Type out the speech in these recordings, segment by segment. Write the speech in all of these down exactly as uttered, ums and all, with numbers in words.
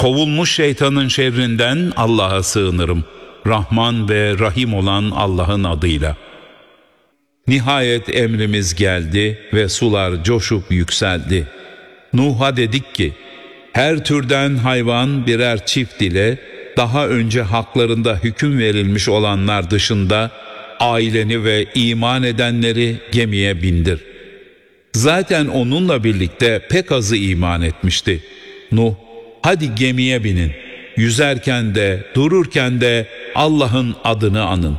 Kovulmuş şeytanın şerrinden Allah'a sığınırım. Rahman ve Rahim olan Allah'ın adıyla. Nihayet emrimiz geldi ve sular coşup yükseldi. Nuh'a dedik ki, her türden hayvan birer çift ile daha önce haklarında hüküm verilmiş olanlar dışında aileni ve iman edenleri gemiye bindir. Zaten onunla birlikte pek azı iman etmişti. Nuh, hadi gemiye binin. Yüzerken de dururken de Allah'ın adını anın.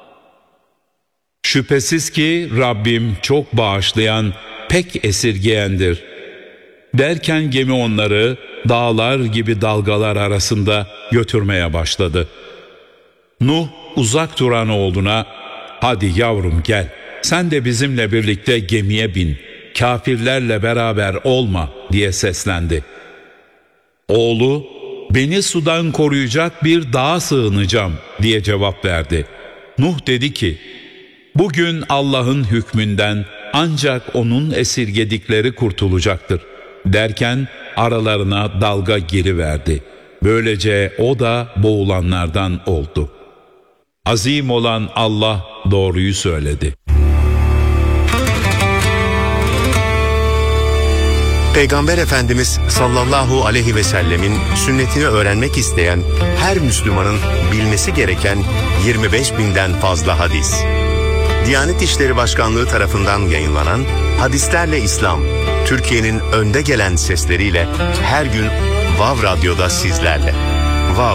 Şüphesiz ki Rabbim çok bağışlayan, pek esirgeyendir. Derken gemi onları dağlar gibi dalgalar arasında götürmeye başladı. Nuh uzak duran oğluna, hadi yavrum gel, sen de bizimle birlikte gemiye bin, kafirlerle beraber olma diye seslendi. Oğlu, beni sudan koruyacak bir dağa sığınacağım diye cevap verdi. Nuh dedi ki, bugün Allah'ın hükmünden ancak onun esirgedikleri kurtulacaktır. Derken aralarına dalga giriverdi. Böylece o da boğulanlardan oldu. Azim olan Allah doğruyu söyledi. Peygamber Efendimiz sallallahu aleyhi ve sellemin sünnetini öğrenmek isteyen her Müslümanın bilmesi gereken yirmi beş binden fazla hadis. Diyanet İşleri Başkanlığı tarafından yayınlanan Hadislerle İslam, Türkiye'nin önde gelen sesleriyle her gün Vav Radyo'da sizlerle. Vav